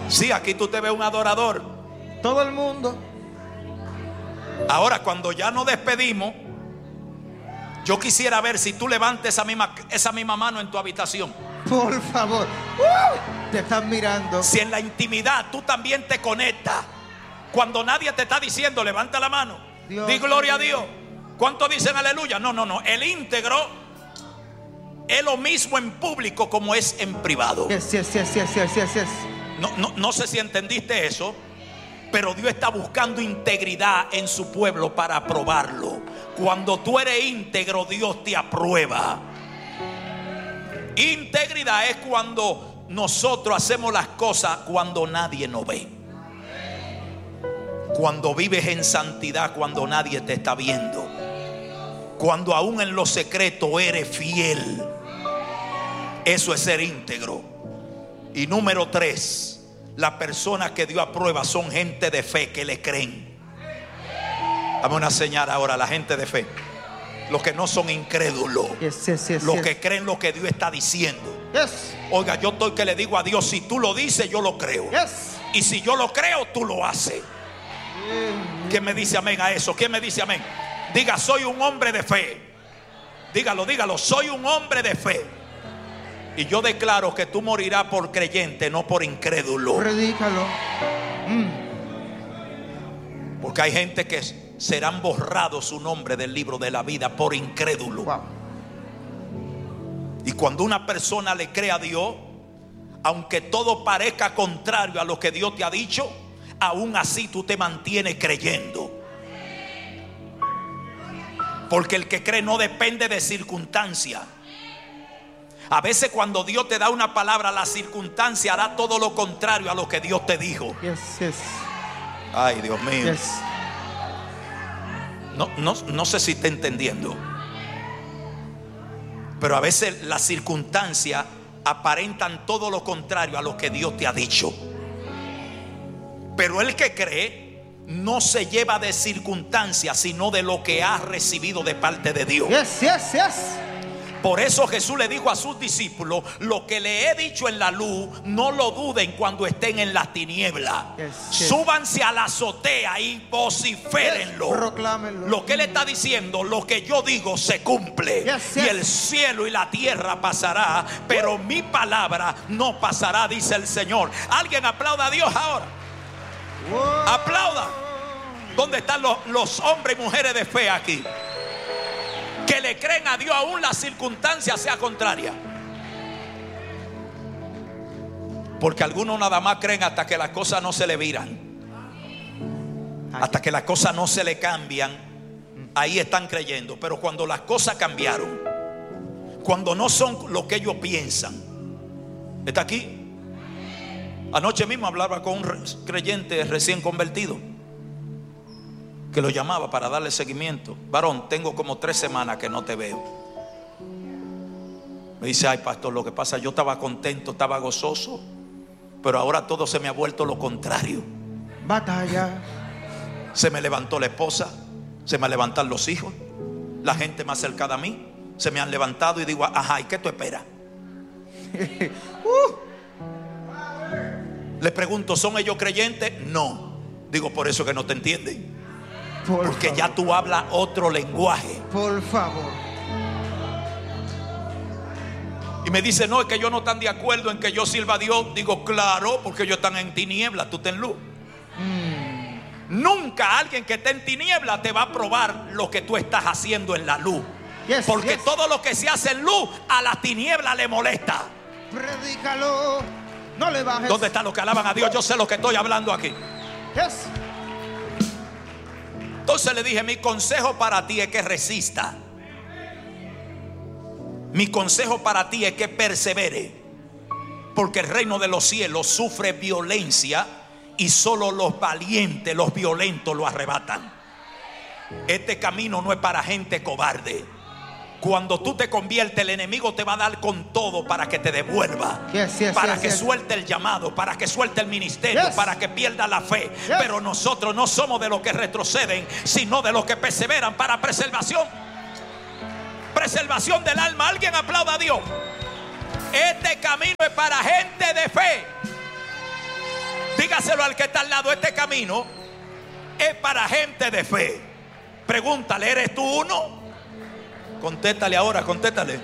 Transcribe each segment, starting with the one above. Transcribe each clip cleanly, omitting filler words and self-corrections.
Sí, aquí tú te ves un adorador. Todo el mundo. Ahora, cuando ya nos despedimos, yo quisiera ver si tú levantes esa misma mano en tu habitación. Por favor. Te están mirando. Si en la intimidad tú también te conectas, cuando nadie te está diciendo levanta la mano, Dios, di gloria a Dios. ¿Cuántos dicen aleluya? No. El íntegro es lo mismo en público como es en privado. Yes. No sé si entendiste eso, pero Dios está buscando integridad en su pueblo para aprobarlo. Cuando tú eres íntegro, Dios te aprueba. Integridad es cuando nosotros hacemos las cosas cuando nadie nos ve. Cuando vives en santidad, cuando nadie te está viendo. Cuando aún en lo secreto eres fiel. Eso es ser íntegro. Y número 3, las personas que Dios aprueba son gente de fe que le creen. Dame una señal ahora, la gente de fe. Los que no son incrédulos. Los que creen lo que Dios está diciendo. Oiga, yo estoy que le digo a Dios, si tú lo dices, yo lo creo. Y si yo lo creo, tú lo haces. ¿Quién me dice amén a eso? ¿Quién me dice amén? Diga, soy un hombre de fe. Dígalo, soy un hombre de fe. Y yo declaro que tú morirás por creyente, no por incrédulo. Predícalo. Porque hay gente que serán borrados su nombre del libro de la vida por incrédulo. Wow. Y cuando una persona le cree a Dios, aunque todo parezca contrario a lo que Dios te ha dicho, aún así tú te mantienes creyendo. Porque el que cree no depende de circunstancias. A veces cuando Dios te da una palabra, la circunstancia hará todo lo contrario a lo que Dios te dijo. Ay, Dios mío. No sé si está entendiendo. Pero a veces las circunstancias aparentan todo lo contrario a lo que Dios te ha dicho. Pero el que cree no se lleva de circunstancias, sino de lo que ha recibido de parte de Dios. Por eso Jesús le dijo a sus discípulos: lo que le he dicho en la luz, no lo duden cuando estén en las tinieblas. Súbanse a la azotea y vociférenlo. Proclámenlo. Lo que él está diciendo, lo que yo digo se cumple. Y el cielo y la tierra pasará, pero mi palabra no pasará, dice el Señor. Alguien aplauda a Dios ahora. Aplauda. ¿Dónde están los hombres y mujeres de fe aquí? Que le creen a Dios aún la circunstancia sea contraria. Porque algunos nada más creen hasta que las cosas no se le viran, hasta que las cosas no se le cambian. Ahí están creyendo. Pero cuando las cosas cambiaron, cuando no son lo que ellos piensan. ¿Está aquí? Anoche mismo hablaba con un creyente recién convertido, que lo llamaba para darle seguimiento. Varón, tengo como 3 semanas que no te veo. Me dice: ay, pastor, lo que pasa, yo estaba contento, estaba gozoso, pero ahora todo se me ha vuelto lo contrario. Batalla. Se me levantó la esposa, se me levantan los hijos, la gente más cercana a mí se me han levantado y digo: ajá, ¿y qué tú esperas? Le pregunto: ¿son ellos creyentes? No. Digo: por eso que no te entienden. Porque ya tú hablas otro lenguaje. Por favor. Y me dice: no, es que ellos no están de acuerdo en que yo sirva a Dios. Digo: claro, porque ellos están en tinieblas, tú estás en luz. Nunca alguien que esté en tinieblas te va a probar lo que tú estás haciendo en la luz. Porque todo lo que se hace en luz, a la tiniebla le molesta. Predícalo. No le bajes. ¿Dónde están los que alaban a Dios? Yo sé lo que estoy hablando aquí. Entonces le dije: mi consejo para ti es que resista. Mi consejo para ti es que persevere. Porque el reino de los cielos sufre violencia y solo los valientes, los violentos lo arrebatan. Este camino no es para gente cobarde. Cuando tú te conviertes, el enemigo te va a dar con todo para que te devuelva, para que suelte el llamado, para que suelte el ministerio, para que pierda la fe. Pero nosotros no somos de los que retroceden, sino de los que perseveran para preservación del alma. Alguien aplauda a Dios. Este camino es para gente de fe. Dígaselo al que está al lado. Este camino es para gente de fe. Pregúntale, ¿eres tú uno? Contéstale ahora, contéstale.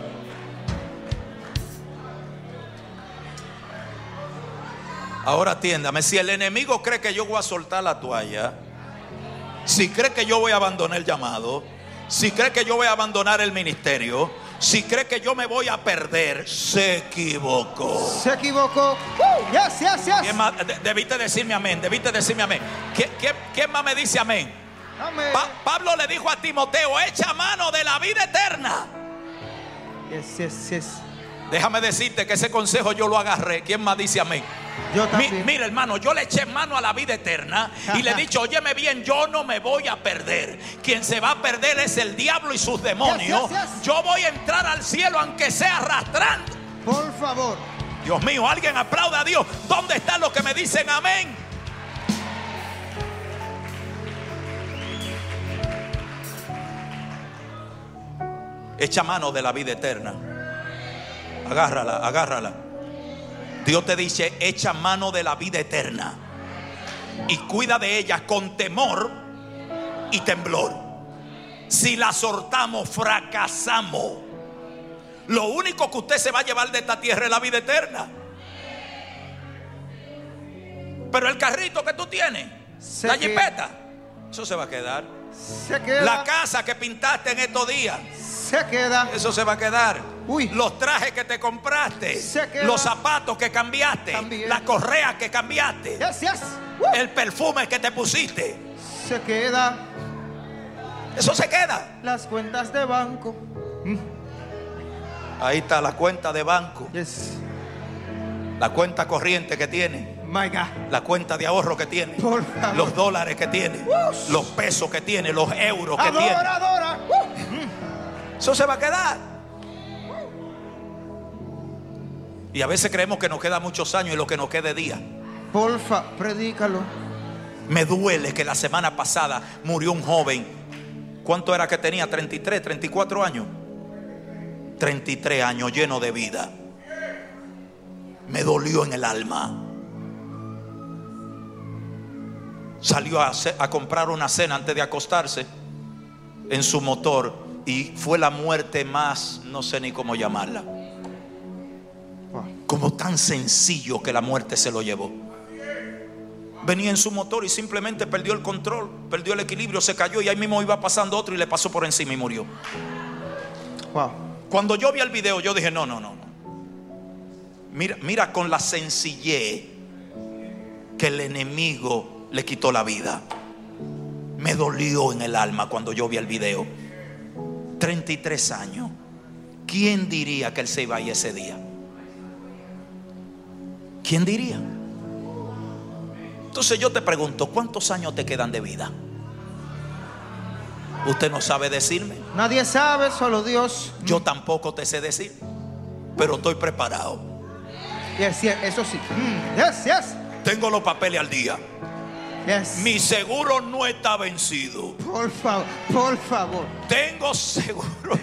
Ahora atiéndame. Si el enemigo cree que yo voy a soltar la toalla, si cree que yo voy a abandonar el llamado, si cree que yo voy a abandonar el ministerio, si cree que yo me voy a perder, se equivocó. Se equivocó. Yes, yes, yes. ¿Quién más? Debiste decirme amén. Debiste decirme amén. ¿Quién más me dice amén? Amén. Pablo le dijo a Timoteo: echa mano de la vida eterna. Yes, yes, yes. Déjame decirte que ese consejo yo lo agarré. ¿Quién más dice amén? Yo también. Mira, hermano, yo le eché mano a la vida eterna y le he dicho: óyeme bien, yo no me voy a perder. Quien se va a perder es el diablo y sus demonios. Yes, yes, yes. Yo voy a entrar al cielo aunque sea arrastrando. Por favor. Dios mío, alguien aplauda a Dios. ¿Dónde están los que me dicen amén? Echa mano de la vida eterna. Agárrala, agárrala. Dios te dice: echa mano de la vida eterna y cuida de ella con temor y temblor. Si la soltamos, fracasamos. Lo único que usted se va a llevar de esta tierra es la vida eterna. Pero el carrito que tú tienes, la jipeta, eso se va a quedar. Se queda. La casa que pintaste en estos días, Se queda. eso se va a quedar. Uy. Los trajes que te compraste, Se queda. los zapatos que cambiaste, También. la correa que cambiaste, Yes, yes. el perfume que te pusiste, Se queda. eso se queda. Las cuentas de banco. Ahí está la cuenta de banco, Yes. la cuenta corriente que tiene, My God. la cuenta de ahorro que tiene, Por favor. los dólares que tiene, los pesos que tiene, los euros que tiene. Adora, adora. Eso se va a quedar. Y a veces creemos que nos quedan muchos años y lo que nos quede día. Porfa, predícalo. Me duele que la semana pasada murió un joven. ¿Cuánto era que tenía? 33, 34 años. 33 años, lleno de vida. Me dolió en el alma. Salió a comprar una cena antes de acostarse en su motor y fue la muerte más, no sé ni cómo llamarla. Como tan sencillo que la muerte se lo llevó. Venía en su motor y simplemente perdió el control, perdió el equilibrio, se cayó y ahí mismo iba pasando otro y le pasó por encima y murió. Wow. Cuando yo vi el video yo dije: no. Mira con la sencillez que el enemigo le quitó la vida. Me dolió en el alma cuando yo vi el video. 33 años. ¿Quién diría que él se iba a ir ese día? ¿Quién diría? Entonces yo te pregunto: ¿cuántos años te quedan de vida? Usted no sabe decirme. Nadie sabe, solo Dios. Yo tampoco te sé decir, pero estoy preparado. Yes, yes, eso sí. Yes, yes. Tengo los papeles al día. Yes. Mi seguro no está vencido. Por favor, por favor. Tengo seguro.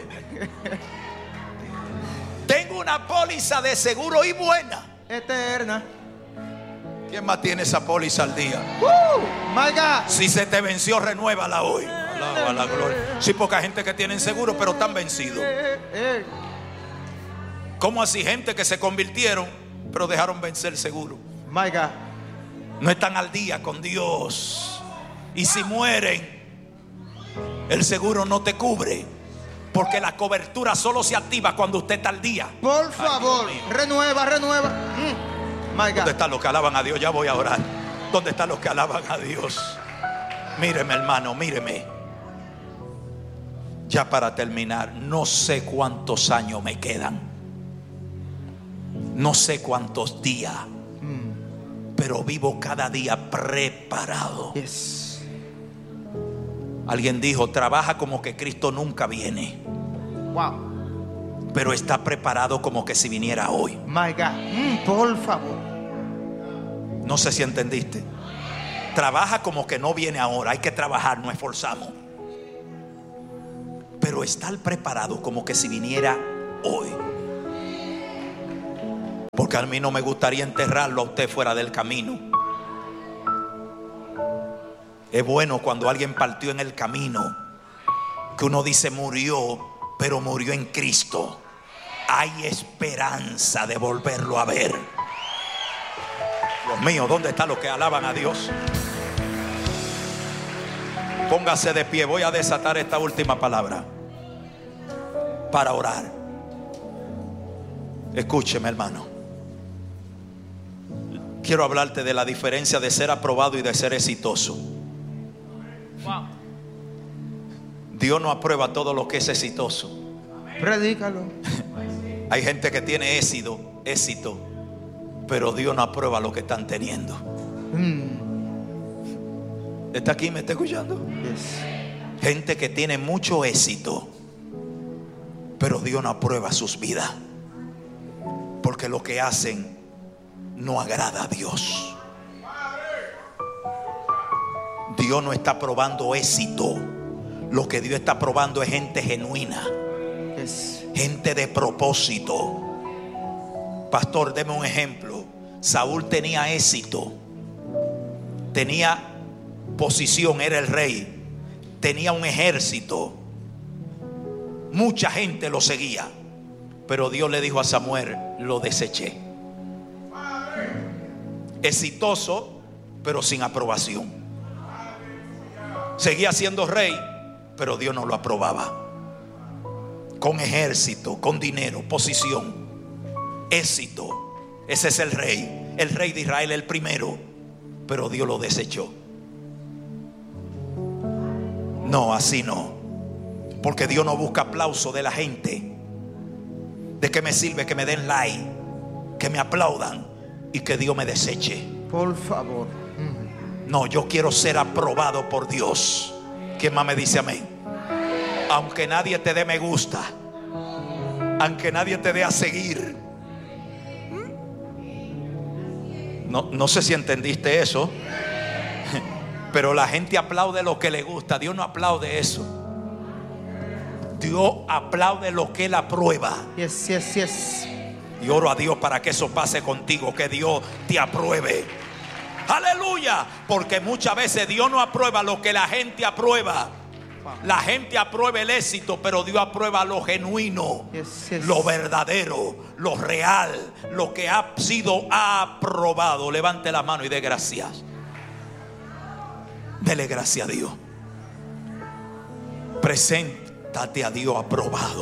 Tengo una póliza de seguro y buena. Eterna. ¿Quién más tiene esa póliza al día? My God. Si se te venció, renuévala hoy. Alaba la gloria. Sí, porque hay gente que tienen seguro pero están vencidos. ¿Cómo así? Gente que se convirtieron pero dejaron vencer el seguro. My God. No están al día con Dios. Y si mueren, el seguro no te cubre, porque la cobertura solo se activa cuando usted está al día. Por favor, Dios mío. renueva. My ¿Dónde God. están los que alaban a Dios? Ya voy a orar. ¿Dónde están los que alaban a Dios? Míreme, hermano, míreme. Ya para terminar, no sé cuántos años me quedan. No sé cuántos días. Pero vivo cada día preparado. Yes. Alguien dijo: trabaja como que Cristo nunca viene, Wow. pero está preparado como que si viniera hoy. My God. Por favor. No sé si entendiste. Trabaja como que no viene ahora. Hay que trabajar, no esforzamos. Pero estar preparado como que si viniera hoy. Porque a mí no me gustaría enterrarlo a usted fuera del camino. Es bueno cuando alguien partió en el camino, que uno dice murió, pero murió en Cristo. Hay esperanza de volverlo a ver. Dios mío, ¿dónde están los que alaban a Dios? Póngase de pie. Voy a desatar esta última palabra para orar. Escúcheme, hermano. Quiero hablarte de la diferencia de ser aprobado y de ser exitoso. Wow. Dios no aprueba todo lo que es exitoso. Predícalo. Hay gente que tiene éxito, pero Dios no aprueba lo que están teniendo. ¿Está aquí? ¿Me está escuchando? Yes. Gente que tiene mucho éxito, pero Dios no aprueba sus vidas, porque lo que hacen no agrada a Dios. Dios no está probando éxito. Lo que Dios está probando es gente genuina, Yes. gente de propósito. Pastor, deme un ejemplo. Saúl tenía éxito, tenía posición, era el rey, tenía un ejército, mucha gente lo seguía, pero Dios le dijo a Samuel: lo deseché. Exitoso, pero sin aprobación. Seguía siendo rey, pero Dios no lo aprobaba. Con ejército, con dinero, posición, éxito. Ese es el rey de Israel, el primero, pero Dios lo desechó. No, así no. Porque Dios no busca aplauso de la gente. ¿De qué me sirve que me den like, que me aplaudan y que Dios me deseche? Por favor. No, yo quiero ser aprobado por Dios. ¿Quién más me dice amén? Aunque nadie te dé me gusta, aunque nadie te dé a seguir. No sé si entendiste eso, pero la gente aplaude lo que le gusta. Dios no aplaude eso. Dios aplaude lo que Él aprueba. Yes, yes, yes. Y oro a Dios para que eso pase contigo, que Dios te apruebe. Aleluya. Porque muchas veces Dios no aprueba lo que la gente aprueba. La gente aprueba el éxito, pero Dios aprueba lo genuino, Yes, yes. lo verdadero, lo real, lo que ha sido aprobado. Levante la mano y dé gracias. Dele gracias a Dios. Preséntate a Dios aprobado,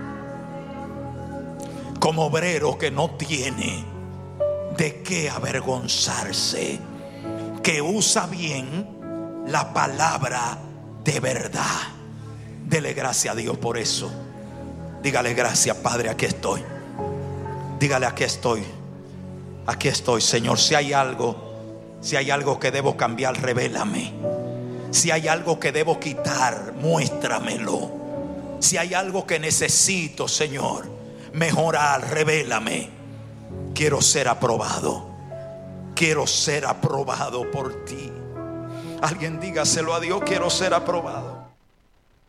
como obrero que no tiene de qué avergonzarse, que usa bien la palabra de verdad. Dele gracias a Dios por eso. Dígale: gracias, Padre, aquí estoy. Dígale: aquí estoy. Aquí estoy, Señor. Si hay algo que debo cambiar, revélame. Si hay algo que debo quitar, muéstramelo. Si hay algo que necesito, Señor, mejorar, revélame. Quiero ser aprobado. Quiero ser aprobado por ti. Alguien dígaselo a Dios: quiero ser aprobado.